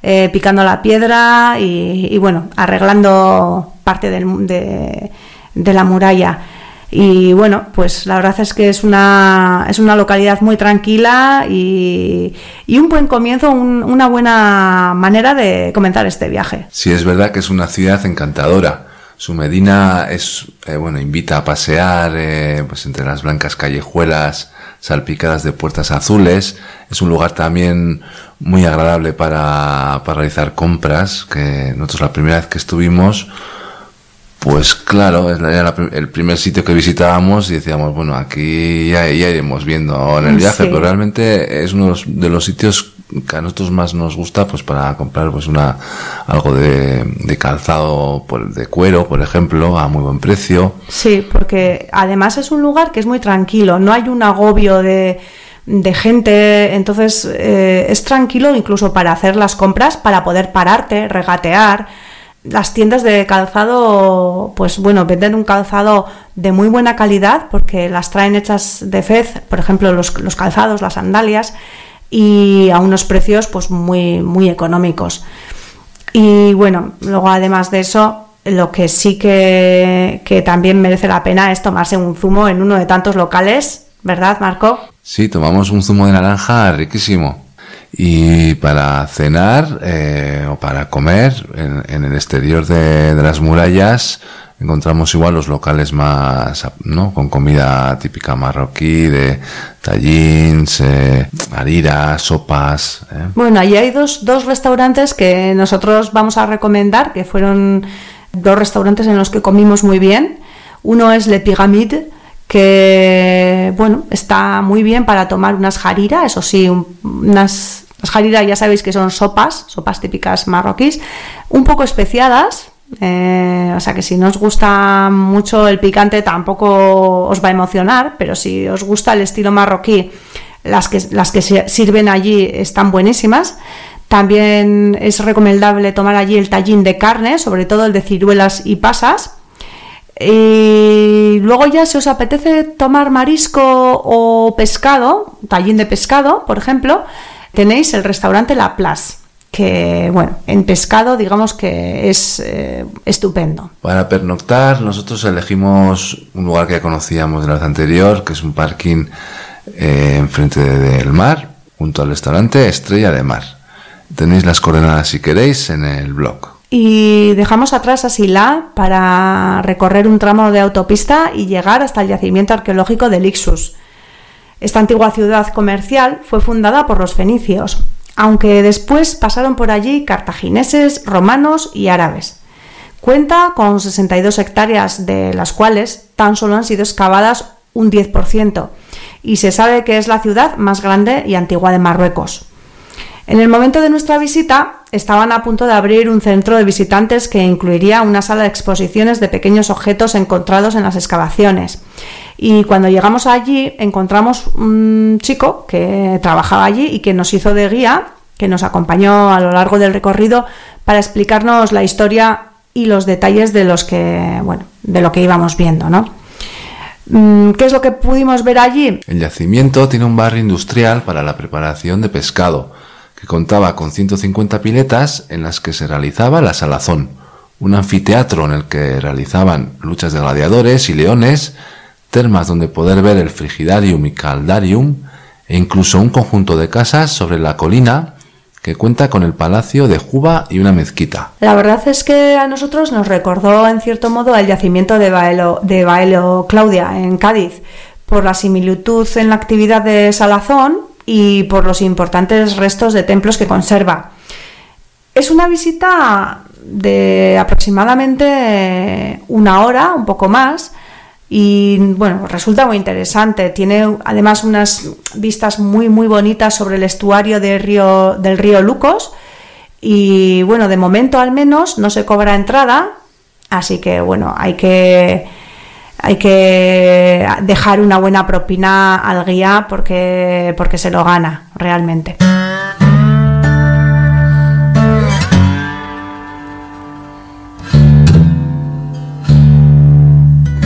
picando la piedra y bueno, arreglando parte de la muralla. Y bueno, pues la verdad es que es una localidad muy tranquila y un buen comienzo, una buena manera de comenzar este viaje. Sí, es verdad que es una ciudad encantadora. Su medina es invita a pasear pues entre las blancas callejuelas salpicadas de puertas azules. Es un lugar también muy agradable para realizar compras, que nosotros la primera vez que estuvimos, pues claro, era el primer sitio que visitábamos y decíamos, bueno, aquí ya iremos viendo en el viaje, sí. Pero realmente es uno de los sitios que a nosotros más nos gusta, pues para comprar pues algo de calzado de cuero, por ejemplo, a muy buen precio. Sí, porque además es un lugar que es muy tranquilo, no hay un agobio de gente, entonces es tranquilo incluso para hacer las compras, para poder pararte, regatear. Las tiendas de calzado, pues bueno, venden un calzado de muy buena calidad porque las traen hechas de Fez, por ejemplo, los calzados, las sandalias, y a unos precios pues muy, muy económicos. Y bueno, luego además de eso, lo que sí que también merece la pena es tomarse un zumo en uno de tantos locales, ¿verdad, Marco? Sí, tomamos un zumo de naranja riquísimo. Y para cenar o para comer en el exterior de las murallas encontramos igual los locales más, ¿no?, con comida típica marroquí, de tagines, hariras, sopas. Bueno, allí hay dos restaurantes que nosotros vamos a recomendar, que fueron 2 restaurantes en los que comimos muy bien. Uno es Le Pyramide, que bueno, está muy bien para tomar unas harira, eso sí, las harira ya sabéis que son sopas típicas marroquíes, un poco especiadas, o sea que si no os gusta mucho el picante tampoco os va a emocionar, pero si os gusta el estilo marroquí, las que se sirven allí están buenísimas. También es recomendable tomar allí el tagine de carne, sobre todo el de ciruelas y pasas. Y luego ya, si os apetece tomar marisco o pescado, tagine de pescado, por ejemplo, tenéis el restaurante La Place, que bueno, en pescado digamos que es estupendo. Para pernoctar nosotros elegimos un lugar que ya conocíamos de la vez anterior, que es un parking enfrente del mar, junto al restaurante Estrella de Mar. Tenéis las coordenadas si queréis en el blog. Y dejamos atrás a Silá para recorrer un tramo de autopista y llegar hasta el yacimiento arqueológico de Lixus. Esta antigua ciudad comercial fue fundada por los fenicios, aunque después pasaron por allí cartagineses, romanos y árabes. Cuenta con 62 hectáreas, de las cuales tan solo han sido excavadas un 10%, y se sabe que es la ciudad más grande y antigua de Marruecos. En el momento de nuestra visita estaban a punto de abrir un centro de visitantes que incluiría una sala de exposiciones de pequeños objetos encontrados en las excavaciones. Y cuando llegamos allí encontramos un chico que trabajaba allí y que nos hizo de guía, que nos acompañó a lo largo del recorrido para explicarnos la historia y los detalles de lo que íbamos viendo, ¿no? ¿Qué es lo que pudimos ver allí? El yacimiento tiene un barrio industrial para la preparación de pescado, que contaba con 150 piletas en las que se realizaba la salazón, un anfiteatro en el que realizaban luchas de gladiadores y leones, termas donde poder ver el frigidarium y caldarium, e incluso un conjunto de casas sobre la colina que cuenta con el palacio de Juba y una mezquita. La verdad es que a nosotros nos recordó en cierto modo el yacimiento de Baelo Claudia en Cádiz, por la similitud en la actividad de salazón y por los importantes restos de templos que conserva. Es una visita de aproximadamente 1 hora, un poco más, y bueno, resulta muy interesante. Tiene además unas vistas muy muy bonitas sobre el estuario del río Lucos, y bueno, de momento al menos no se cobra entrada, así que bueno, hay que dejar una buena propina al guía porque se lo gana realmente.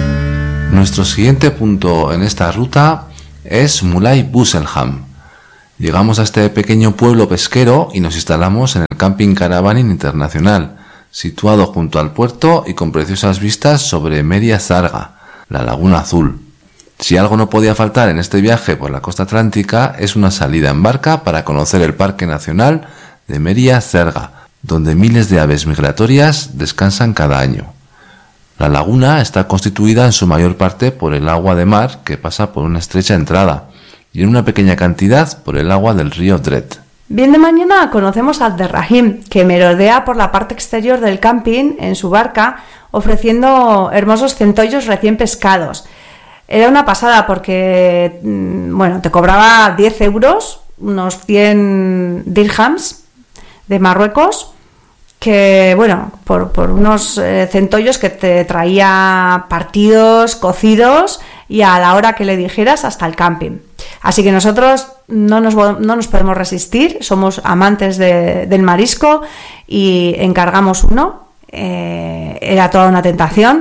Nuestro siguiente punto en esta ruta es Mulay Busselham. Llegamos a este pequeño pueblo pesquero y nos instalamos en el Camping Caravaning Internacional, situado junto al puerto y con preciosas vistas sobre Meria Zarga, la Laguna Azul. Si algo no podía faltar en este viaje por la costa atlántica es una salida en barca para conocer el Parque Nacional de Meria Zarga, donde miles de aves migratorias descansan cada año. La laguna está constituida en su mayor parte por el agua de mar que pasa por una estrecha entrada y en una pequeña cantidad por el agua del río Dret. Bien de mañana conocemos a Abderrahim, que merodea por la parte exterior del camping en su barca, ofreciendo hermosos centollos recién pescados. Era una pasada porque, te cobraba 10 euros, unos 100 dirhams de Marruecos, que, por unos centollos que te traía partidos, cocidos y a la hora que le dijeras hasta el camping. Así que nosotros no nos podemos resistir, somos amantes del marisco y encargamos uno. Era toda una tentación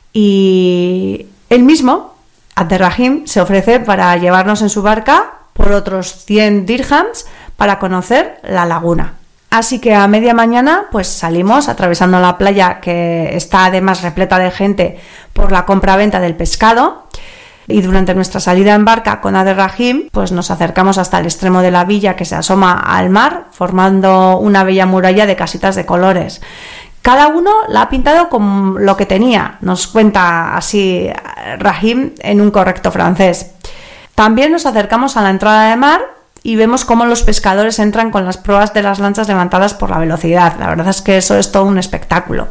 y él mismo, Abderrahim, se ofrece para llevarnos en su barca por otros 100 dirhams para conocer la laguna. Así que a media mañana pues salimos atravesando la playa, que está además repleta de gente por la compra-venta del pescado, y durante nuestra salida en barca con Abderrahim pues nos acercamos hasta el extremo de la villa que se asoma al mar, formando una bella muralla de casitas de colores. Cada uno la ha pintado con lo que tenía, nos cuenta así Rahim en un correcto francés. También nos acercamos a la entrada de mar y vemos cómo los pescadores entran con las proas de las lanchas levantadas por la velocidad. La verdad es que eso es todo un espectáculo.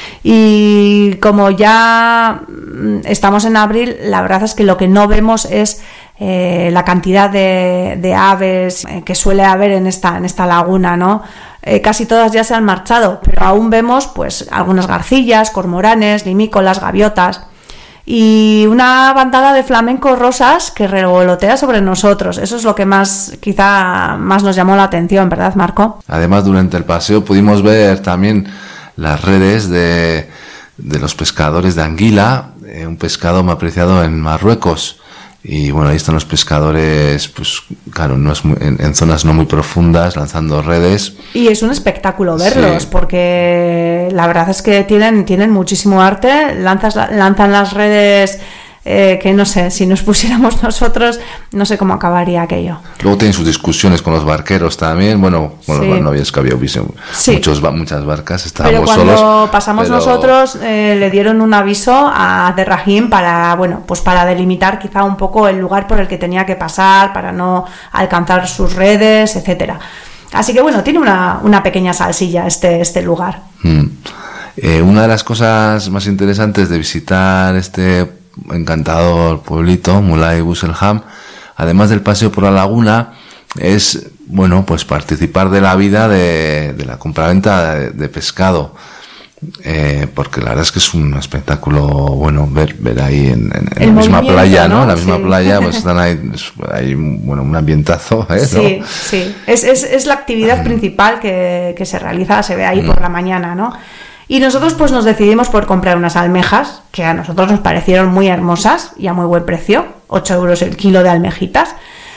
Y como ya estamos en abril, la verdad es que lo que no vemos es la cantidad de aves que suele haber en esta laguna, ¿no? Casi todas ya se han marchado, pero aún vemos pues algunas garcillas, cormoranes, limícolas, gaviotas y una bandada de flamencos rosas que revolotea sobre nosotros. Eso es lo que quizá más nos llamó la atención, ¿verdad, Marco? Además, durante el paseo pudimos ver también las redes de los pescadores de anguila, un pescado muy apreciado en Marruecos. Y ahí están los pescadores, pues claro, no es en zonas no muy profundas, lanzando redes. Y es un espectáculo verlos, sí, porque la verdad es que tienen muchísimo arte, lanzan las redes, que no sé, si nos pusiéramos nosotros, no sé cómo acabaría aquello. Luego tienen sus discusiones con los barqueros también, sí. No había Sí. muchas barcas, estábamos solos. Pero cuando pasamos nosotros, le dieron un aviso a Abderrahim para delimitar quizá un poco el lugar por el que tenía que pasar, para no alcanzar sus redes, etcétera. Así que tiene una pequeña salsilla este lugar. Una de las cosas más interesantes de visitar este encantador pueblito, Mulay Bouselham, además del paseo por la laguna, es pues participar de la vida de la compraventa de pescado, porque la verdad es que es un espectáculo ver ahí en la misma playa, ¿no? En la misma playa pues están ahí un ambientazo, sí, ¿no? Sí, es la actividad principal que se realiza, se ve ahí por la mañana, ¿no? Y nosotros pues nos decidimos por comprar unas almejas que a nosotros nos parecieron muy hermosas y a muy buen precio, 8 euros el kilo de almejitas,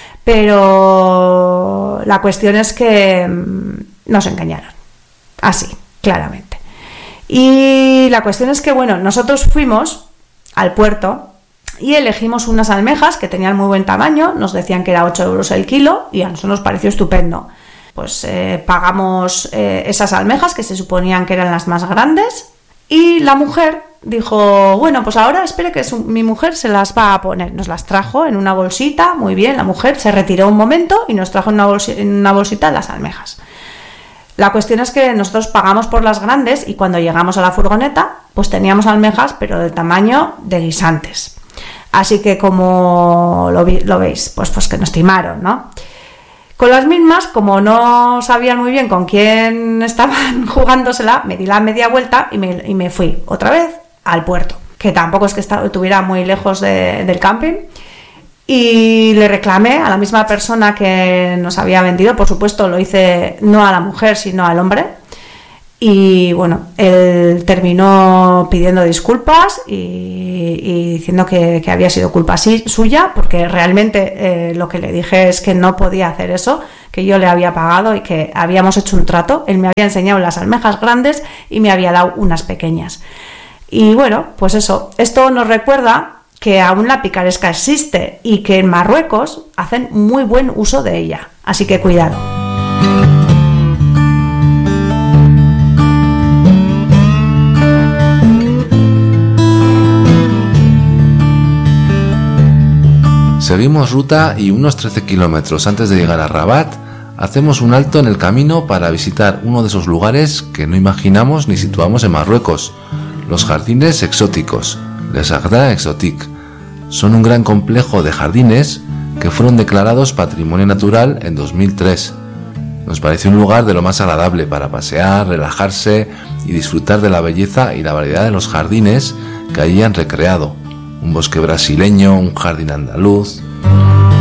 pero la cuestión es que nos engañaron, así, claramente. Y la cuestión es que nosotros fuimos al puerto y elegimos unas almejas que tenían muy buen tamaño, nos decían que era 8 euros el kilo y a nosotros nos pareció estupendo. Pues pagamos esas almejas que se suponían que eran las más grandes y la mujer dijo, pues ahora espere que mi mujer se las va a poner. Nos las trajo en una bolsita, muy bien, la mujer se retiró un momento y nos trajo en una bolsita las almejas. La cuestión es que nosotros pagamos por las grandes y cuando llegamos a la furgoneta pues teníamos almejas pero del tamaño de guisantes. Así que como lo veis, pues que nos timaron, ¿no? Con las mismas, como no sabían muy bien con quién estaban jugándosela, me di la media vuelta y me fui otra vez al puerto, que tampoco es que estuviera muy lejos del camping, y le reclamé a la misma persona que nos había vendido, por supuesto lo hice no a la mujer sino al hombre, Y bueno, él terminó pidiendo disculpas y diciendo que había sido culpa suya, porque realmente lo que le dije es que no podía hacer eso, que yo le había pagado y que habíamos hecho un trato. Él me había enseñado las almejas grandes y me había dado unas pequeñas. Y bueno, pues eso, esto nos recuerda que aún la picaresca existe y que en Marruecos hacen muy buen uso de ella. Así que cuidado. Seguimos ruta y unos 13 kilómetros antes de llegar a Rabat, hacemos un alto en el camino para visitar uno de esos lugares que no imaginamos ni situamos en Marruecos, los jardines exóticos, Les Jardins Exotiques. Son un gran complejo de jardines que fueron declarados Patrimonio Natural en 2003. Nos pareció un lugar de lo más agradable para pasear, relajarse y disfrutar de la belleza y la variedad de los jardines que allí han recreado. Un bosque brasileño, un jardín andaluz.